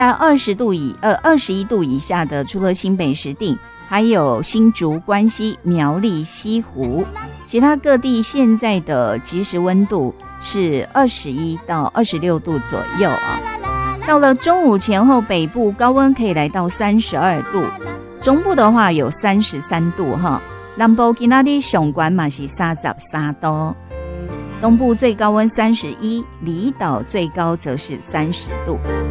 在21度以下的，除了新北石碇，还有新竹、关西、苗栗、西湖，其他各地现在的即时温度是21到26度左右啊。到了中午前后，北部高温可以来到32度，中部的话有33度哈。南部今仔日上关嘛是33度，东部最高温31，离岛最高则是30度。